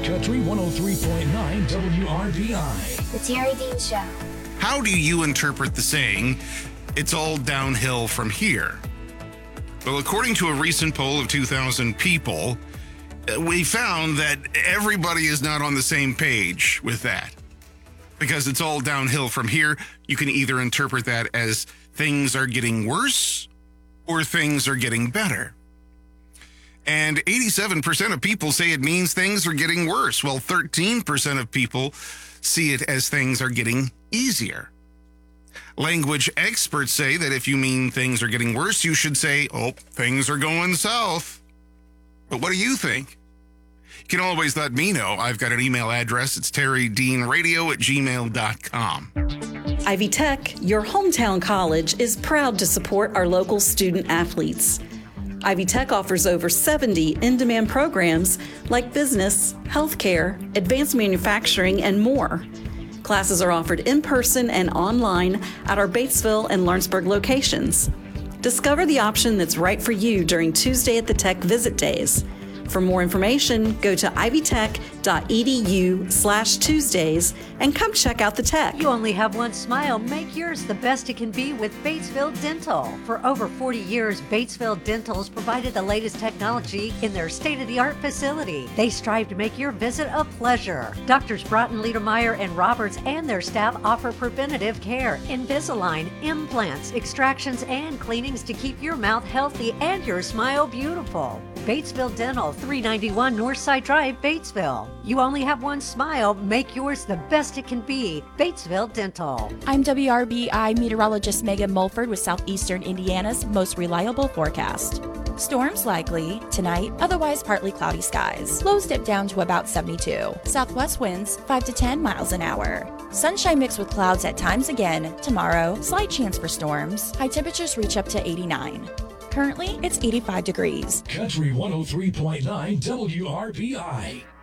Country 103.9 WRBI. The Terry Dean Show. How do you interpret the saying, "It's all downhill from here"? Well, according to a recent poll of 2,000 people, we found that everybody is not on the same page with that. Because it's all downhill from here, you can either interpret that as things are getting worse or things are getting better. And 87% of people say it means things are getting worse, while 13% of people see it as things are getting easier. Language experts say that if you mean things are getting worse, you should say, "Oh, things are going south." But what do you think? You can always let me know. I've got an email address. It's terrydeanradio@gmail.com. Ivy Tech, your hometown college, is proud to support our local student athletes. Ivy Tech offers over 70 in-demand programs like business, healthcare, advanced manufacturing, and more. Classes are offered in person and online at our Batesville and Lawrenceburg locations. Discover the option that's right for you during Tuesday at the Tech Visit Days. For more information, go to ivytech.edu/Tuesdays and come check out the Tech. You only have one smile. Make yours the best it can be with Batesville Dental. For over 40 years, Batesville Dental's provided the latest technology in their state-of-the-art facility. They strive to make your visit a pleasure. Doctors Broughton, Liedermeyer, and Roberts and their staff offer preventative care, Invisalign, implants, extractions, and cleanings to keep your mouth healthy and your smile beautiful. Batesville Dental, 391 Northside Drive, Batesville. You only have one smile. Make yours the best it can be. Batesville Dental. I'm WRBI meteorologist Megan Mulford with Southeastern Indiana's most reliable forecast. Storms likely tonight, otherwise partly cloudy skies. Lows dip down to about 72. Southwest winds 5 to 10 miles an hour. Sunshine mixed with clouds at times again. Tomorrow, slight chance for storms. High temperatures reach up to 89. Currently, it's 85 degrees. Country 103.9 WRBI.